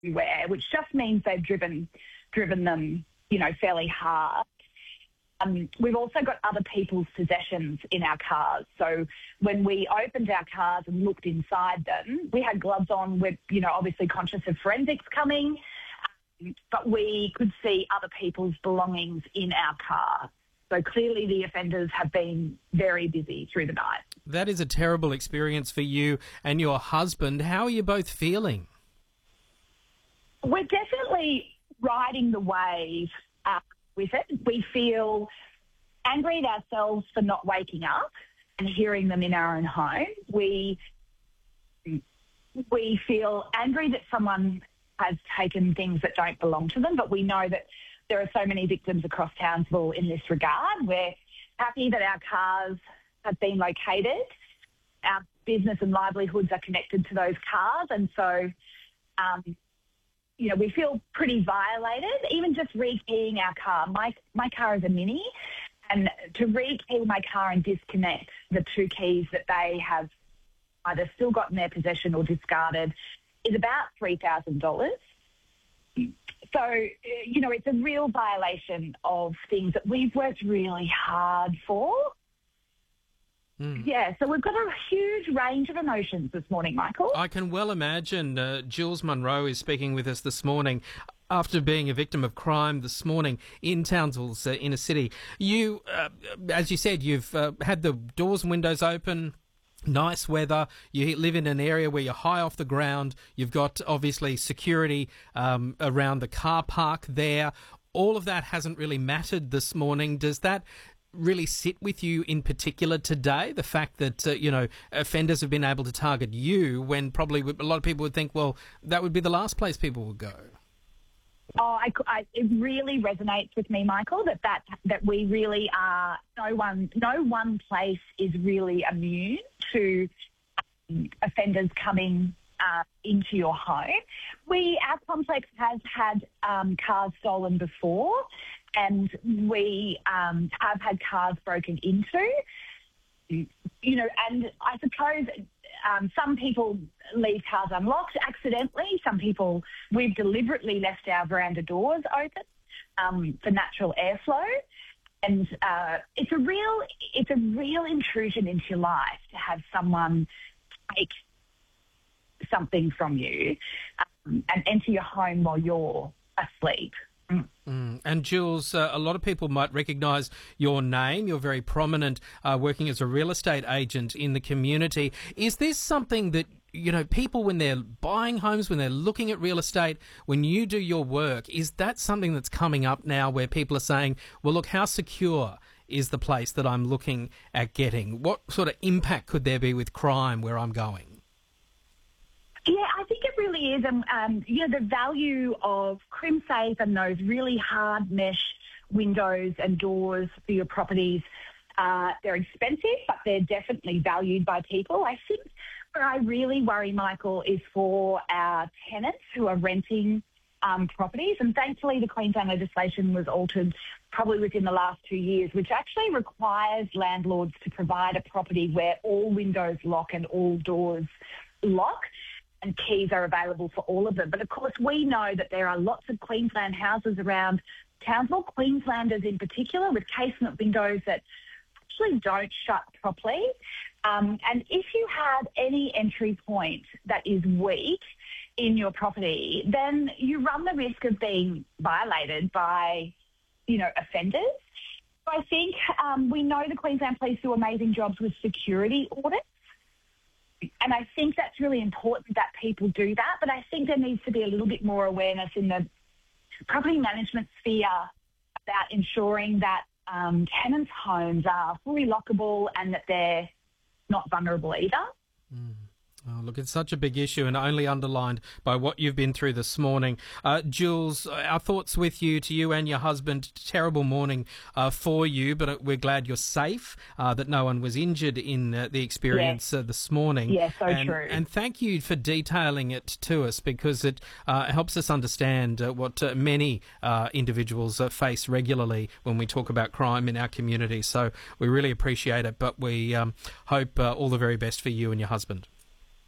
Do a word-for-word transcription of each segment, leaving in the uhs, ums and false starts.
everywhere, which just means they've driven driven them, you know, fairly hard. Um, we've also got other people's possessions in our cars. So when we opened our cars and looked inside them, we had gloves on. We're, you know, obviously conscious of forensics coming, um, but we could see other people's belongings in our car. So clearly the offenders have been very busy through the night. That is a terrible experience for you and your husband. How are you both feeling? We're definitely riding the wave uh, with it. We feel angry at ourselves for not waking up and hearing them in our own home. We we feel angry that someone has taken things that don't belong to them, but we know that there are so many victims across Townsville in this regard. We're happy that our cars have been located. Our business and livelihoods are connected to those cars, and so um, you know, we feel pretty violated, even just rekeying our car. My my car is a Mini, and to rekey my car and disconnect the two keys that they have either still got in their possession or discarded is about three thousand dollars. So, you know, it's a real violation of things that we've worked really hard for. Mm. Yeah, so we've got a huge range of emotions this morning, Michael. I can well imagine. Uh, Jules Munro is speaking with us this morning after being a victim of crime this morning in Townsville's uh, inner city. You, uh, as you said, you've uh, had the doors and windows open, nice weather, you live in an area where you're high off the ground, you've got obviously security um, around the car park there. All of that hasn't really mattered this morning. Does that really sit with you in particular today, the fact that, uh, you know, offenders have been able to target you when probably a lot of people would think, well, that would be the last place people would go? Oh, I, I, it really resonates with me, Michael, that, that that we really are, no one, no one place is really immune to um, offenders coming uh, into your home. We, our complex has had um, cars stolen before, and we um, have had cars broken into, you know, and I suppose um, some people leave cars unlocked accidentally. Some people, we've deliberately left our veranda doors open um, for natural airflow. And uh, it's a real, it's a real intrusion into your life to have someone take something from you um, and enter your home while you're asleep. Mm. Mm. And Jules, uh, a lot of people might recognise your name. You're very prominent uh, working as a real estate agent in the community. Is this something that, you know, people when they're buying homes, when they're looking at real estate, when you do your work, is that something that's coming up now where people are saying, well, look, how secure is the place that I'm looking at getting? What sort of impact could there be with crime where I'm going? Yeah, I think it really is. Um, um, you know, the value of CrimSafe and those really hard mesh windows and doors for your properties, uh, they're expensive, but they're definitely valued by people. I think where I really worry, Michael, is for our tenants who are renting um, properties. And thankfully, the Queensland legislation was altered probably within the last two years, which actually requires landlords to provide a property where all windows lock and all doors lock, and keys are available for all of them. But of course, we know that there are lots of Queensland houses around Townsville, Queenslanders in particular, with casement windows that actually don't shut properly. Um, and if you have any entry point that is weak in your property, then you run the risk of being violated by, you know, offenders. So I think um, we know the Queensland Police do amazing jobs with security audits. And I think that's really important that people do that. But I think there needs to be a little bit more awareness in the property management sphere about ensuring that um, tenants' homes are fully lockable and that they're not vulnerable either. Mm. Oh, look, it's such a big issue and only underlined by what you've been through this morning. Uh, Jules, our thoughts with you, to you and your husband. Terrible morning uh, for you, but we're glad you're safe, uh, that no one was injured in uh, the experience yes. uh, this morning. Yes, so and, true. And thank you for detailing it to us, because it uh, helps us understand uh, what uh, many uh, individuals uh, face regularly when we talk about crime in our community. So we really appreciate it, but we um, hope uh, all the very best for you and your husband.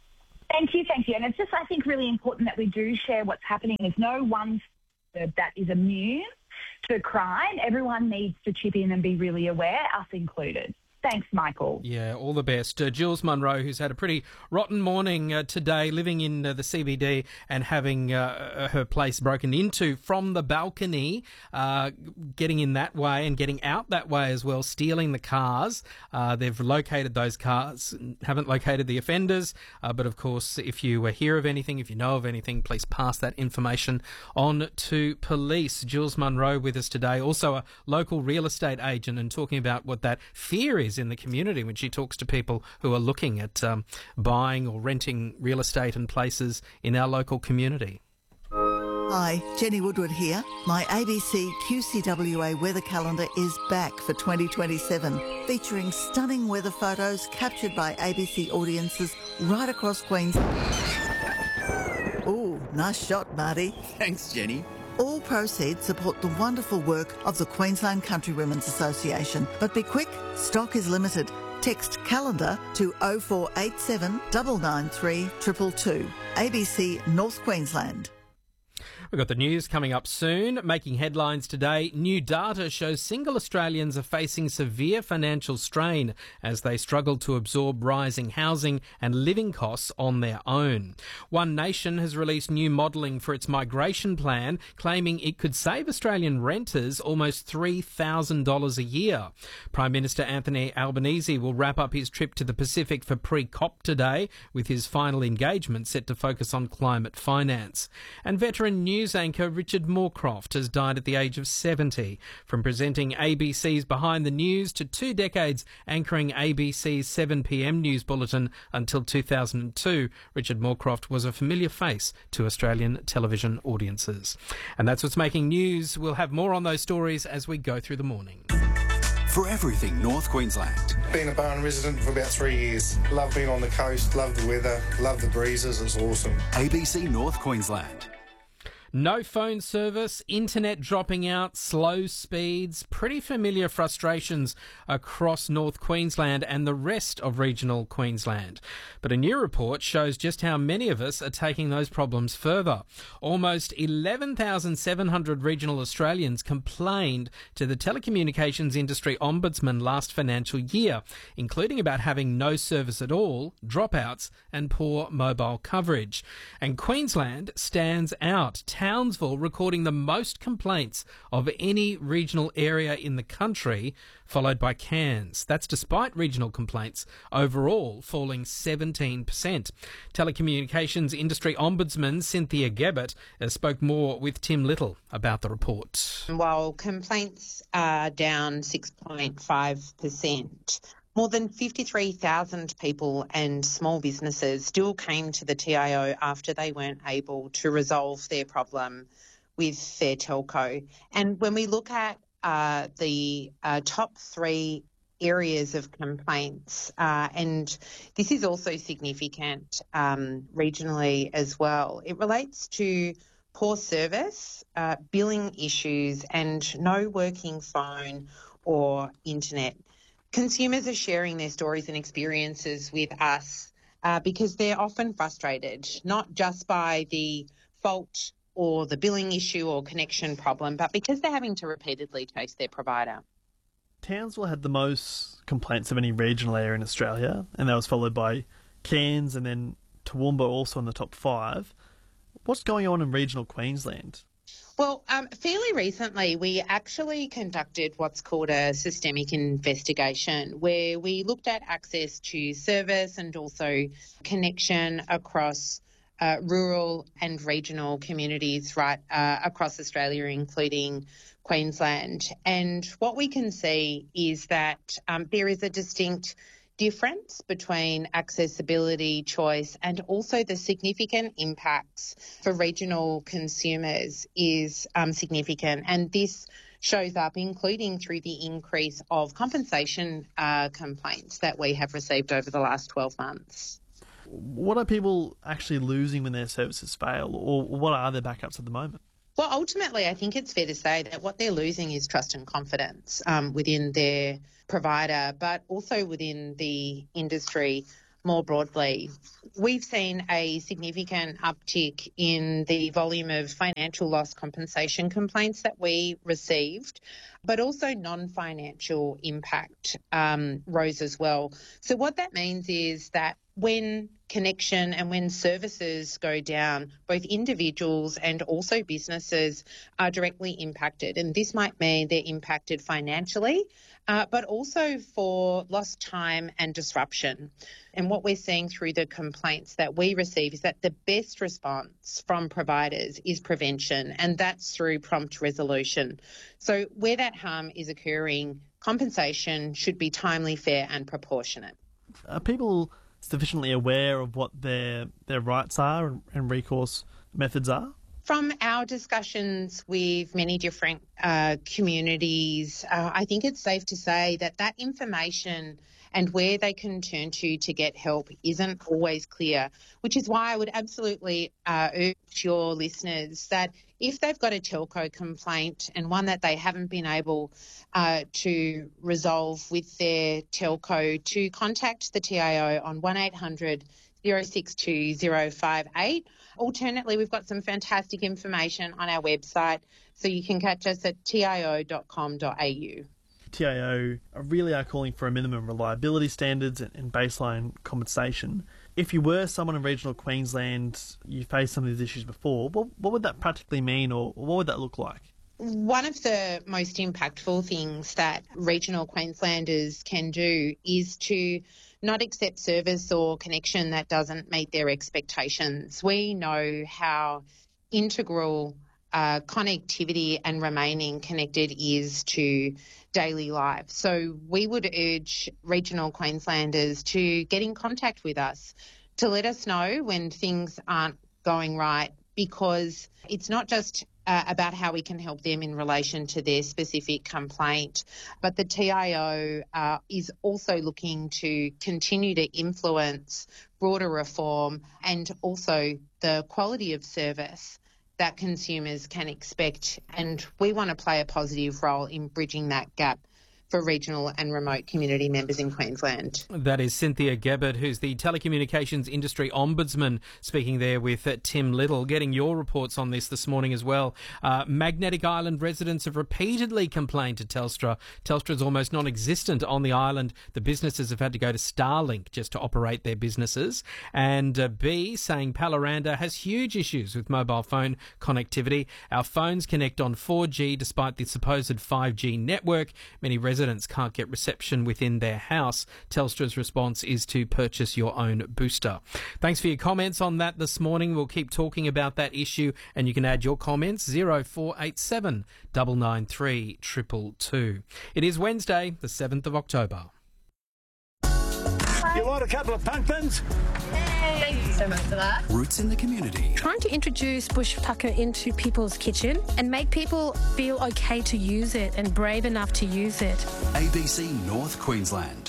Thank you, thank you. And it's just, I think, really important that we do share what's happening. There's no one that is immune to crime. Everyone needs to chip in and be really aware, us included. Thanks, Michael. Yeah, all the best. Uh, Jules Munro, who's had a pretty rotten morning uh, today, living in uh, the C B D and having uh, her place broken into from the balcony, uh, getting in that way and getting out that way as well, stealing the cars. Uh, they've located those cars, haven't located the offenders. Uh, but, of course, if you uh, hear of anything, if you know of anything, please pass that information on to police. Jules Munro with us today, also a local real estate agent, and talking about what that fear is in the community when she talks to people who are looking at um, buying or renting real estate and places in our local community. Hi, Jenny Woodward here. My A B C Q C W A weather calendar is back for twenty twenty-seven, featuring stunning weather photos captured by A B C audiences right across Queensland. Ooh, nice shot, Marty. Thanks, Jenny. All proceeds support the wonderful work of the Queensland Country Women's Association. But be quick, stock is limited. Text calendar to oh four eight seven, nine nine three, two two two. A B C North Queensland. We've got the news coming up soon. Making headlines today, new data shows single Australians are facing severe financial strain as they struggle to absorb rising housing and living costs on their own. One Nation has released new modelling for its migration plan, claiming it could save Australian renters almost three thousand dollars a year. Prime Minister Anthony Albanese will wrap up his trip to the Pacific for pre-COP today, with his final engagement set to focus on climate finance. And veteran news anchor Richard Moorcroft has died at the age of seventy. From presenting A B C's Behind the News to two decades anchoring A B C's seven p m news bulletin until two thousand two, Richard Moorcroft was a familiar face to Australian television audiences. And that's what's making news. We'll have more on those stories as we go through the morning. For everything North Queensland. Been a Barn resident for about three years. Love being on the coast, love the weather, love the breezes, it's awesome. A B C North Queensland. No phone service, internet dropping out, slow speeds, pretty familiar frustrations across North Queensland and the rest of regional Queensland. But a new report shows just how many of us are taking those problems further. Almost eleven thousand seven hundred regional Australians complained to the Telecommunications Industry Ombudsman last financial year, including about having no service at all, dropouts and poor mobile coverage. And Queensland stands out. Townsville recording the most complaints of any regional area in the country, followed by Cairns. That's despite regional complaints overall falling seventeen percent. Telecommunications Industry Ombudsman Cynthia Gebbett uh, spoke more with Tim Little about the report. While complaints are down six point five percent, more than fifty-three thousand people and small businesses still came to the T I O after they weren't able to resolve their problem with their telco. And when we look at uh, the uh, top three areas of complaints, uh, and this is also significant um, regionally as well, it relates to poor service, uh, billing issues and no working phone or internet. Consumers are sharing their stories and experiences with us uh, because they're often frustrated, not just by the fault or the billing issue or connection problem, but because they're having to repeatedly chase their provider. Townsville had the most complaints of any regional area in Australia, and that was followed by Cairns and then Toowoomba also in the top five. What's going on in regional Queensland? Well, um, fairly recently, we actually conducted what's called a systemic investigation, where we looked at access to service and also connection across uh, rural and regional communities right uh, across Australia, including Queensland. And what we can see is that um, there is a distinct difference between accessibility, choice, and also the significant impacts for regional consumers is um, significant. And this shows up including through the increase of compensation uh, complaints that we have received over the last twelve months. What are people actually losing when their services fail, or what are their backups at the moment? Well, ultimately, I think it's fair to say that what they're losing is trust and confidence um, within their provider, but also within the industry more broadly. We've seen a significant uptick in the volume of financial loss compensation complaints that we received, but also non-financial impact um, rose as well. So what that means is that when connection and when services go down, both individuals and also businesses are directly impacted. And this might mean they're impacted financially, uh, but also for lost time and disruption. And what we're seeing through the complaints that we receive is that the best response from providers is prevention, and that's through prompt resolution. So where that harm is occurring, compensation should be timely, fair and proportionate. Are people sufficiently aware of what their their rights are and, and recourse methods are? From our discussions with many different uh, communities, uh, I think it's safe to say that that information and where they can turn to to get help isn't always clear, which is why I would absolutely uh, urge your listeners that if they've got a telco complaint and one that they haven't been able uh, to resolve with their telco, to contact the T I O on one eight hundred oh six two oh five eight. Alternately, we've got some fantastic information on our website, so you can catch us at T I O dot com dot A U. T I O really are calling for a minimum reliability standards and baseline compensation. If you were someone in regional Queensland, you faced some of these issues before, what, what would that practically mean, or what would that look like? One of the most impactful things that regional Queenslanders can do is to not accept service or connection that doesn't meet their expectations. We know how integral uh, connectivity and remaining connected is to daily life. So we would urge regional Queenslanders to get in contact with us to let us know when things aren't going right, because it's not just Uh, about how we can help them in relation to their specific complaint. But the T I O uh, is also looking to continue to influence broader reform and also the quality of service that consumers can expect. And we want to play a positive role in bridging that gap for regional and remote community members in Queensland. That is Cynthia Gebbert, who's the Telecommunications Industry Ombudsman, speaking there with uh, Tim Little. Getting your reports on this this morning as well. Uh, Magnetic Island residents have repeatedly complained to Telstra. Telstra's almost non-existent on the island. The businesses have had to go to Starlink just to operate their businesses. And uh, B, saying Palaranda has huge issues with mobile phone connectivity. Our phones connect on four G despite the supposed five G network. Many residents can't get reception within their house. Telstra's response is to purchase your own booster. Thanks for your comments on that this morning. We'll keep talking about that issue, and you can add your comments zero four eight seven nine nine three two two two. It is Wednesday, the seventh of October. You want a couple of pumpkins? Thank you so much for that. Roots in the community. Trying to introduce bush tucker into people's kitchen and make people feel okay to use it and brave enough to use it. A B C North Queensland.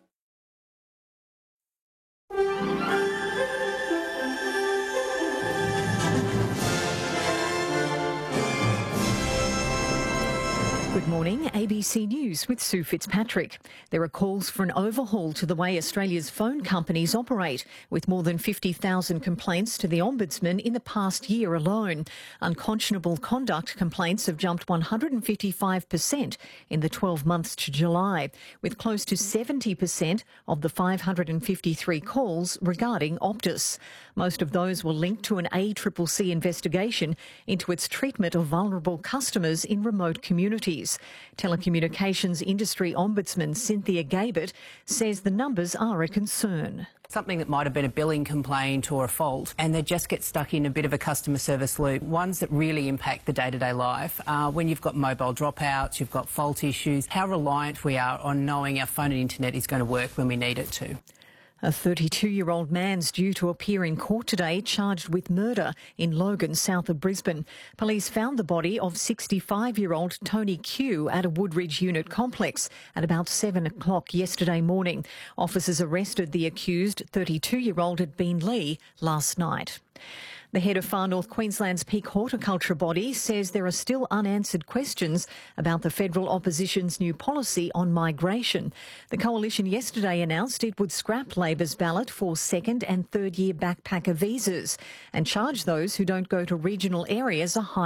Good morning, A B C News with Sue Fitzpatrick. There are calls for an overhaul to the way Australia's phone companies operate, with more than fifty thousand complaints to the Ombudsman in the past year alone. Unconscionable conduct complaints have jumped one hundred fifty-five percent in the twelve months to July, with close to seventy percent of the five hundred fifty-three calls regarding Optus. Most of those were linked to an A C C C investigation into its treatment of vulnerable customers in remote communities. Telecommunications Industry Ombudsman Cynthia Gebbert says the numbers are a concern. Something that might have been a billing complaint or a fault, and they just get stuck in a bit of a customer service loop. Ones that really impact the day-to-day life are when you've got mobile dropouts, you've got fault issues, how reliant we are on knowing our phone and internet is going to work when we need it to. A thirty-two-year-old man's due to appear in court today charged with murder in Logan, south of Brisbane. Police found the body of sixty-five-year-old Tony Q at a Woodridge unit complex at about seven o'clock yesterday morning. Officers arrested the accused thirty-two-year-old at Beenleigh last night. The head of Far North Queensland's peak horticulture body says there are still unanswered questions about the federal opposition's new policy on migration. The coalition yesterday announced it would scrap Labor's ballot for second and third year backpacker visas and charge those who don't go to regional areas a high